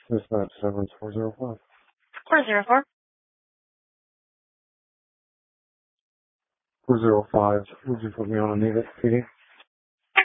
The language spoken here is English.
Dispatch 7405. 404. 405. Would you put me on a need it, PD?